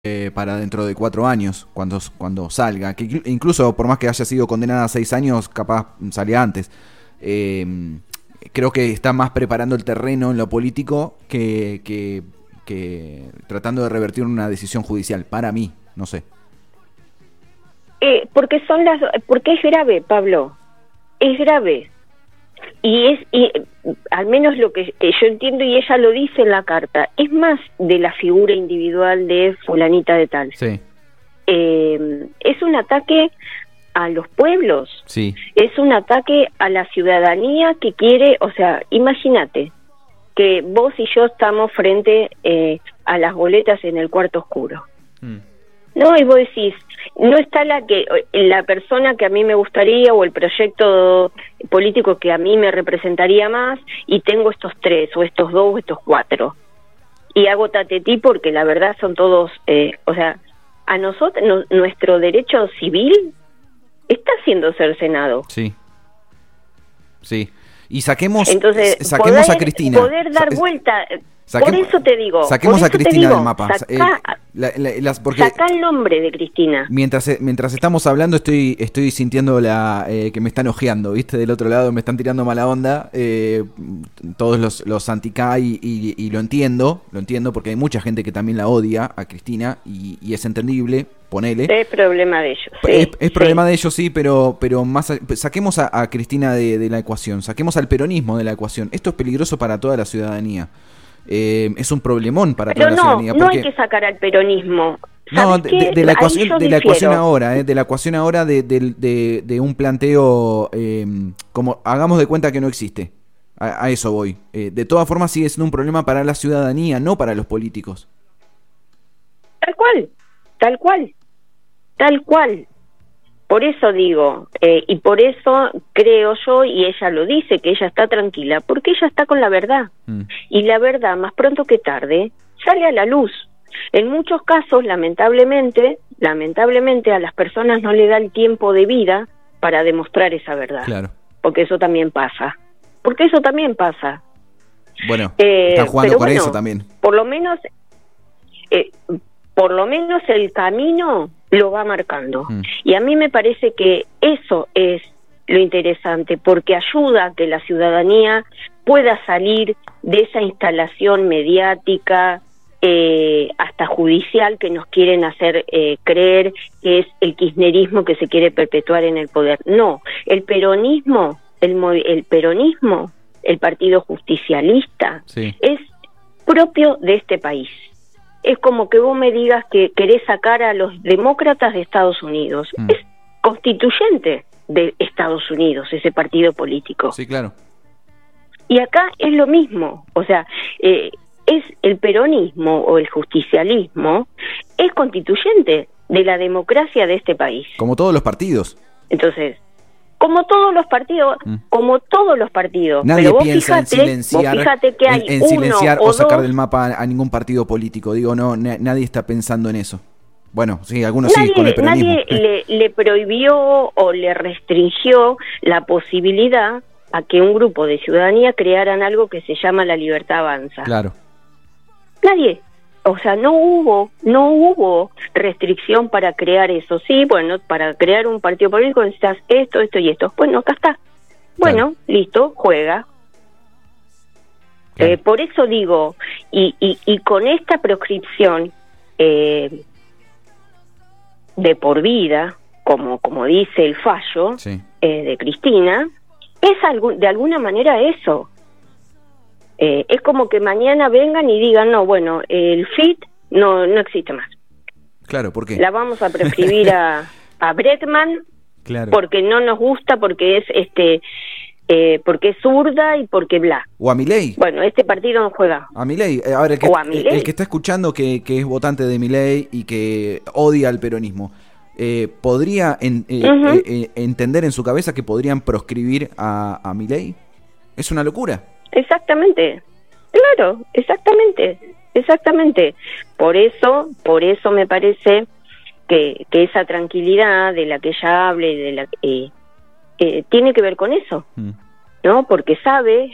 para dentro de 4 años, cuando salga. Que incluso por más que haya sido condenada a 6 años, capaz salía antes. Creo que está más preparando el terreno en lo político que tratando de revertir una decisión judicial. Para mí, no sé. Porque es grave, Pablo. Es grave. Y al menos lo que yo entiendo, y ella lo dice en la carta, es más de la figura individual de fulanita de tal. Sí. Es un ataque a los pueblos. Sí. Es un ataque a la ciudadanía que quiere, o sea, imagínate que vos y yo estamos frente a las boletas en el cuarto oscuro. No, y vos decís, no está la persona que a mí me gustaría o el proyecto político que a mí me representaría más, y tengo estos 3 o estos 2 o estos 4 y hago tatetí porque la verdad son todos, o sea, a nosotros nuestro derecho civil está siendo cercenado. Sí. Sí. Y saquemos Entonces, a Cristina. Poder dar vuelta. Por eso te digo. Saquemos a Cristina del mapa. Porque sacá el nombre de Cristina. Mientras estamos hablando estoy sintiendo que me están ojeando, ¿viste? Del otro lado me están tirando mala onda todos los anti-K y lo entiendo porque hay mucha gente que también la odia a Cristina y es entendible, ponele. Es problema de ellos. Sí, es problema de ellos, sí, pero saquemos a Cristina de la ecuación, saquemos al peronismo de la ecuación. Esto es peligroso para toda la ciudadanía. Es un problemón para toda la ciudadanía. No hay que sacar al peronismo. No, de la ecuación ahora, de la ecuación ahora de un planteo como hagamos de cuenta que no existe. A eso voy. De todas formas sigue siendo un problema para la ciudadanía, no para los políticos. Tal cual. Por eso digo, y por eso creo yo, y ella lo dice, que ella está tranquila, porque ella está con la verdad. Y la verdad, más pronto que tarde, sale a la luz. En muchos casos, lamentablemente, a las personas no le da el tiempo de vida para demostrar esa verdad. Claro. Porque eso también pasa. Bueno, están jugando con eso también. Por lo menos el camino lo va marcando. Y a mí me parece que eso es lo interesante, porque ayuda a que la ciudadanía pueda salir de esa instalación mediática, hasta judicial, que nos quieren hacer creer que es el kirchnerismo que se quiere perpetuar en el poder. No, el peronismo, el partido justicialista, sí, es propio de este país. Es como que vos me digas que querés sacar a los demócratas de Estados Unidos. Es constituyente de Estados Unidos ese partido político. Sí, claro. Y acá es lo mismo, o sea, es el peronismo o el justicialismo, es constituyente de la democracia de este país. Como todos los partidos. Entonces, como todos los partidos. Nadie pero vos piensa en silenciar, fíjate que hay en silenciar uno o sacar dos, del mapa a ningún partido político. Digo, no, nadie está pensando en eso. Bueno, sí, algunos sí, con el peronismo. Nadie le prohibió o le restringió la posibilidad a que un grupo de ciudadanía crearan algo que se llama La Libertad Avanza. Claro. Nadie. O sea, no hubo restricción para crear eso. Sí, bueno, para crear un partido político necesitas esto y esto. Bueno, acá está. Bueno, claro. Listo, juega. Claro. Por eso digo, y con esta proscripción de por vida, como dice el fallo, sí, de Cristina, es de alguna manera eso. Es como que mañana vengan y digan, no, bueno, el FIT no existe más. Claro, ¿por qué? La vamos a prescribir a Bregman, claro, porque no nos gusta, porque es porque es zurda y porque bla. O a Milei. Bueno, este partido no juega. A Milei. A ver, el que está escuchando que es votante de Milei y que odia al peronismo, ¿podría entender en su cabeza que podrían proscribir a Milei? Es una locura. Exactamente, claro, exactamente. Por eso me parece que esa tranquilidad de la que ella hable, de la tiene que ver con eso, ¿no? Porque sabe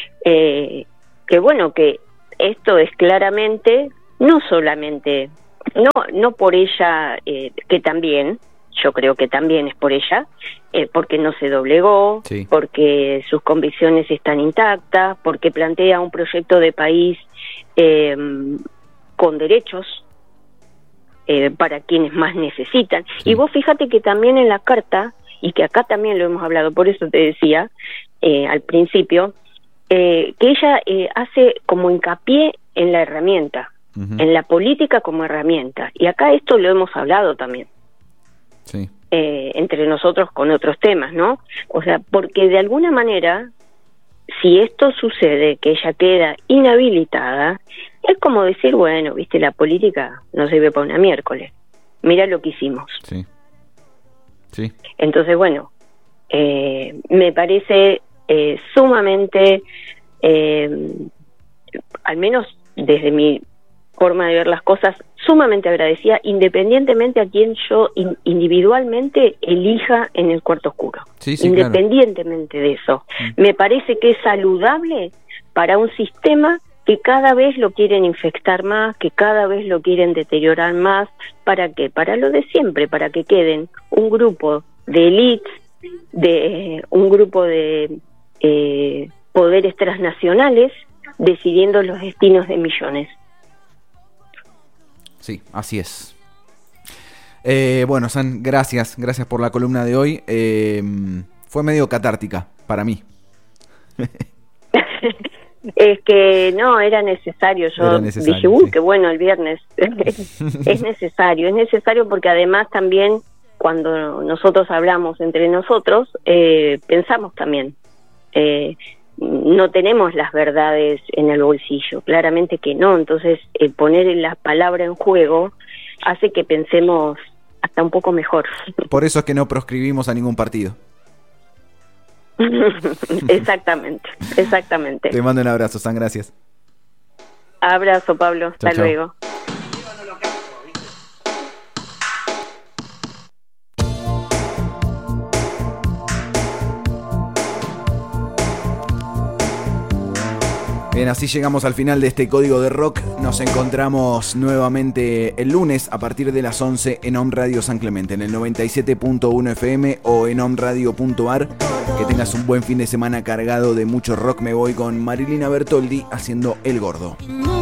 que bueno, que esto es claramente, no solamente no por ella, que también, yo creo que también es por ella, porque no se doblegó, sí, porque sus convicciones están intactas, porque plantea un proyecto de país con derechos para quienes más necesitan. Sí. Y vos fíjate que también en la carta, y que acá también lo hemos hablado, por eso te decía al principio, que ella hace como hincapié en la herramienta, en la política como herramienta, y acá esto lo hemos hablado también. Sí. Entre nosotros con otros temas, ¿no? O sea, porque de alguna manera, si esto sucede, que ella queda inhabilitada, es como decir, bueno, viste, la política no sirve para una miércoles. Mira lo que hicimos. Sí. Sí. Entonces, bueno, me parece sumamente, al menos desde mi forma de ver las cosas, sumamente agradecida, independientemente a quien yo individualmente elija en el cuarto oscuro. Sí, sí, independientemente de eso. Me parece que es saludable para un sistema que cada vez lo quieren infectar más, que cada vez lo quieren deteriorar más. ¿Para qué? Para lo de siempre, para que queden un grupo de élites, un grupo de poderes transnacionales decidiendo los destinos de millones. Sí, así es. Bueno, San, gracias por la columna de hoy. Fue medio catártica para mí. Es que no, era necesario. Yo dije, sí, qué bueno el viernes. Es necesario porque además también cuando nosotros hablamos entre nosotros, pensamos también. No tenemos las verdades en el bolsillo, claramente que no. Entonces, poner la palabra en juego hace que pensemos hasta un poco mejor. Por eso es que no proscribimos a ningún partido. Exactamente. Te mando un abrazo, San, gracias. Abrazo, Pablo, hasta luego. Bien, así llegamos al final de este Código de Rock. Nos encontramos nuevamente el lunes a partir de las 11 en Om Radio San Clemente, en el 97.1 FM o en omradio.ar. Que tengas un buen fin de semana cargado de mucho rock. Me voy con Marilina Bertoldi haciendo El Gordo.